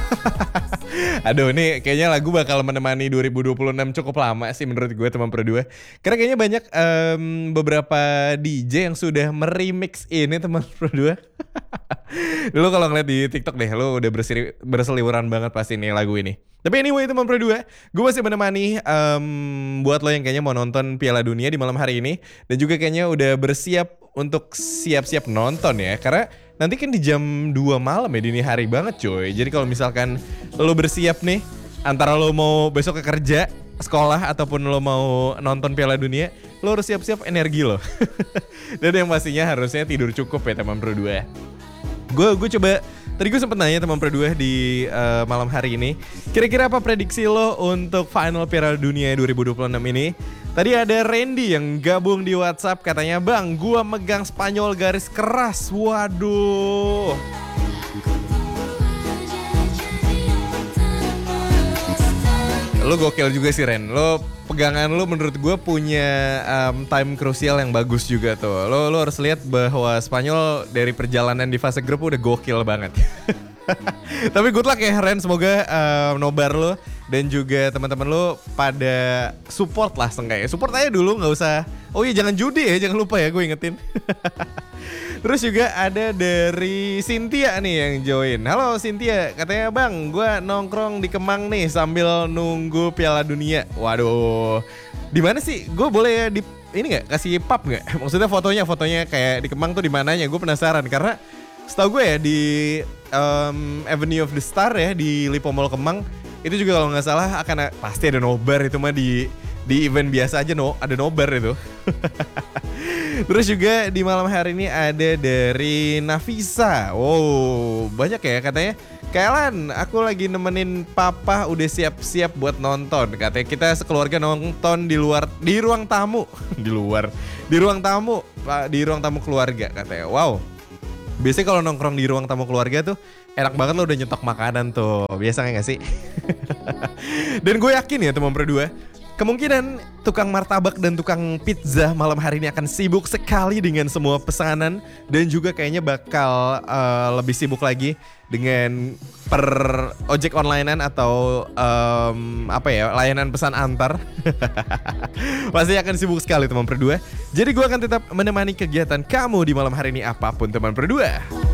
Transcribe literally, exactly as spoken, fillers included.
Aduh, ini kayaknya lagu bakal menemani dua ribu dua puluh enam cukup lama sih menurut gue teman Pro dua. Karena kayaknya banyak em, beberapa D J yang sudah meremix ini teman Pro dua. Lu kalau ngeliat di TikTok deh, lu udah berseri, berseliweran banget pasti nih lagu ini. Tapi anyway teman Pro dua, gue masih menemani em, buat lo yang kayaknya mau nonton Piala Dunia di malam hari ini. Dan juga kayaknya udah bersiap untuk siap-siap nonton ya. Karena nanti kan di jam dua malam ya, dini hari banget coy. Jadi kalau misalkan lo bersiap nih, antara lo mau besok ke kerja, sekolah, ataupun lo mau nonton Piala Dunia, lo harus siap-siap energi lo. Dan yang pastinya harusnya tidur cukup ya teman Pro dua. Gue gue coba, tadi gue sempet nanya teman Pro dua di uh, malam hari ini, kira-kira apa prediksi lo untuk final Piala Dunia dua ribu dua puluh enam ini? Tadi ada Randy yang gabung di WhatsApp, katanya, "Bang, gua megang Spanyol garis keras." Waduh. Lo gokil juga sih Ren. Lo pegangan lo menurut gue punya um, time krusial yang bagus juga tuh. Lo lo harus lihat bahwa Spanyol dari perjalanan di fase grup udah gokil banget. Tapi good luck ya Ren, semoga uh, nobar lo dan juga teman-teman lo pada support lah seenggaknya. Support aja dulu, nggak usah. Oh iya, jangan judi ya, jangan lupa ya, gue ingetin. Terus juga ada dari Cynthia nih yang join. Halo Cynthia, katanya, "Bang, gue nongkrong di Kemang nih sambil nunggu Piala Dunia." Waduh, di mana sih? Gue boleh ya di ini nggak, kasih pub nggak? Maksudnya fotonya, fotonya kayak di Kemang tuh di mananya? Gue penasaran karena setahu gue ya di um, Avenue of the Star ya di Lipo Mall Kemang itu juga kalau nggak salah akan pasti ada nobar. Itu mah di di event biasa aja no, ada nobar itu. Terus juga di malam hari ini ada dari Nafisa. Wow, banyak ya katanya. "Kailan, aku lagi nemenin papa udah siap-siap buat nonton." Katanya kita sekeluarga nonton di luar, di ruang tamu. Di luar, di ruang tamu, di ruang tamu keluarga katanya. Wow. Biasanya kalau nongkrong di ruang tamu keluarga tuh enak banget lo udah nyetok makanan tuh. Biasa gak sih? Dan gue yakin ya teman Pro dua, kemungkinan tukang martabak dan tukang pizza malam hari ini akan sibuk sekali dengan semua pesanan. Dan juga kayaknya bakal uh, lebih sibuk lagi dengan per ojek onlinean atau um, apa ya, layanan pesan antar. Pasti akan sibuk sekali teman Pro dua. Jadi gue akan tetap menemani kegiatan kamu di malam hari ini apapun teman Pro dua.